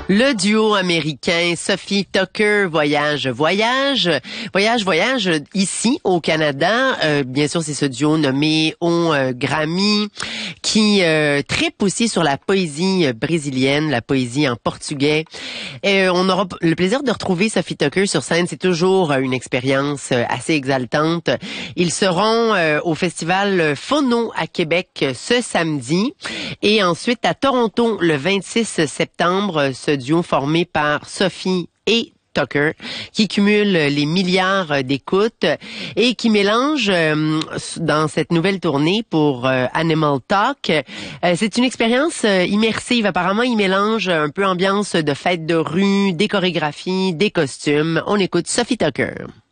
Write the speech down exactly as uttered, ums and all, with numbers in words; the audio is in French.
Le duo américain Sophie Tucker, Voyage, Voyage. Voyage, Voyage, ici au Canada. Euh, bien sûr, c'est ce duo nommé au euh, Grammy qui euh, tripe aussi sur la poésie brésilienne, la poésie en portugais. Et, euh, on aura le plaisir de retrouver Sophie Tucker sur scène. C'est toujours une expérience assez exaltante. Ils seront euh, au festival Phono à Québec ce samedi et ensuite à Toronto le vingt-six septembre. Ce duo formé par Sophie et Tucker, qui cumule les milliards d'écoutes et qui mélange euh, dans cette nouvelle tournée pour euh, Animal Talk. Euh, c'est une expérience euh, immersive. Apparemment, il mélange un peu ambiance de fête de rue, des chorégraphies, des costumes. On écoute Sophie Tucker.